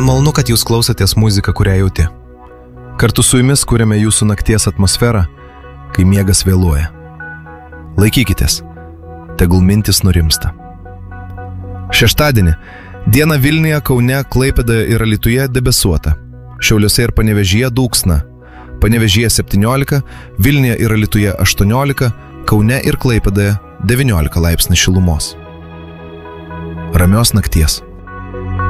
Man malonu, kad jūs klausotės muziką, kurią jauti. Kartu su jumis kuriame jūsų nakties atmosferą, kai miegas vėluoja. Laikykitės, tegul mintis nurimsta. Šeštadienį diena Vilniuje, Kaune, Klaipėdoje ir Alytuje debesuota. Šiauliuose ir Panevėžyje dūksna. Panevėžyje 17, Vilniuje ir Alytuje 18, Kaune ir Klaipėdoje 19 laipsnių šilumos. Ramios nakties.